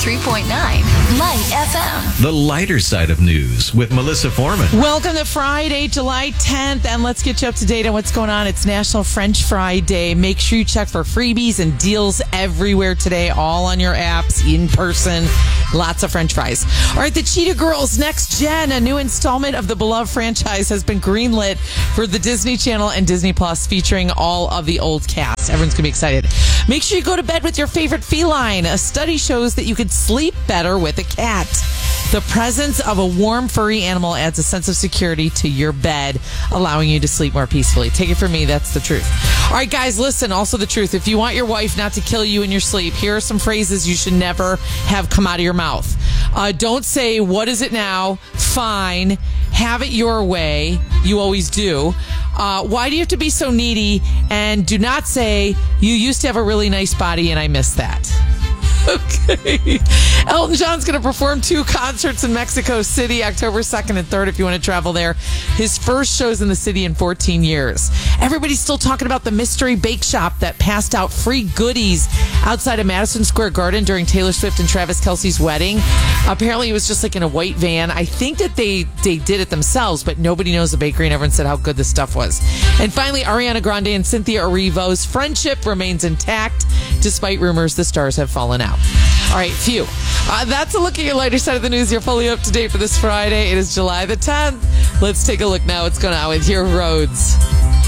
103.9 Light FM. The lighter side of news with Melissa Foreman. Welcome to Friday, July 10th, and let's get you up to date on what's going on. It's National French Fry Day. Make sure you check for freebies and deals everywhere today, all on your apps, in person. Lots of French fries. All right, the Cheetah Girls Next Gen, a new installment of the beloved franchise, has been greenlit for the Disney Channel and Disney Plus, featuring all of the old cast. Everyone's going to be excited. Make sure you go to bed with your favorite feline. A study shows that you could sleep better with a cat. The presence of a warm, furry animal adds a sense of security to your bed, allowing you to sleep more peacefully. Take it from me, that's the truth. All right, guys, listen, also the truth. If you want your wife not to kill you in your sleep, here are some phrases you should never have come out of your mouth. Don't say, "What is it now?" Fine. Have it your way. You always do. Why do you have to be so needy? And do not say, "You used to have a really nice body and I miss that." Okay. Elton John's going to perform 2 concerts in Mexico City, October 2nd and 3rd, if you want to travel there. His first shows in the city in 14 years. Everybody's still talking about the mystery bake shop that passed out free goodies outside of Madison Square Garden during Taylor Swift and Travis Kelce's wedding. Apparently, it was just like in a white van. I think that they did it themselves, but nobody knows the bakery, and everyone said how good the stuff was. And finally, Ariana Grande and Cynthia Erivo's friendship remains intact, despite rumors the stars have fallen out. All right, phew. That's a look at your lighter side of the news. You're fully up to date for this Friday. It is July the 10th. Let's take a look now what's going on with your roads.